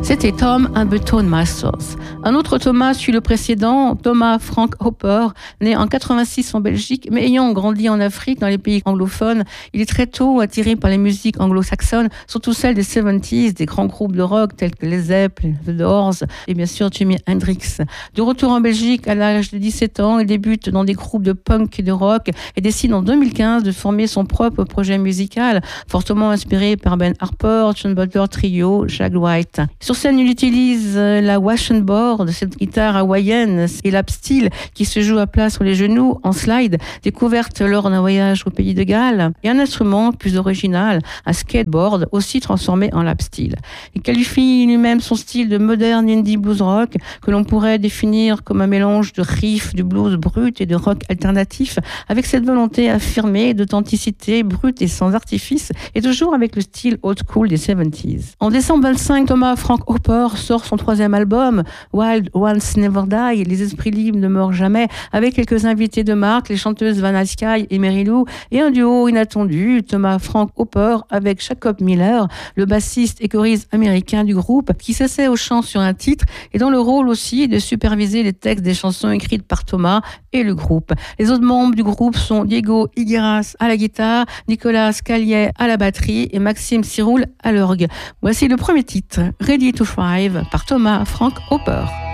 C'était Tom and the Tone Masters. Un autre Thomas suit le précédent, Thomas Frank Hopper, né en 86 en Belgique, mais ayant grandi en Afrique, dans les pays anglophones. Il est très tôt attiré par les musiques anglo-saxonnes, surtout celles des 70s, des grands groupes de rock tels que les Zeppelin, The Doors et bien sûr Jimi Hendrix. De retour en Belgique, à l'âge de 17 ans, il débute dans des groupes de punk et de rock et décide en 2015 de former son propre projet musical, fortement inspiré par Ben Harper, John Butler Trio, Jack White. Sur scène, il utilise la washboard, cette guitare hawaïenne et lap steel qui se joue à plat sur les genoux en slide, découverte lors d'un voyage au pays de Galles, et un instrument plus original, un skateboard aussi transformé en lap steel. Il qualifie lui-même son style de modern indie blues rock que l'on pourrait définir comme un mélange de riff, de blues brut et de rock alternatif, avec cette volonté affirmée d'authenticité brute et sans artifice, et toujours avec le style old school des 70s. En décembre 25, Thomas Frank Hopper sort son troisième album, Wild Ones Never Die, Les Esprits Libres ne meurent jamais, avec quelques invités de marque, les chanteuses Vanna Sky et Mary Lou, et un duo inattendu, Thomas Frank Hopper avec Jacob Miller, le bassiste et choriste américain du groupe, qui s'essaie au chant sur un titre, et dans le rôle aussi de superviser les textes des chansons écrites par Thomas et le groupe. Les autres membres du groupe sont Diego Higueras à la guitare, Nicolas Scalier à la batterie et Maxime Siroul à l'orgue. Voici le premier titre, Ready to Thrive, par Thomas Frank Hopper.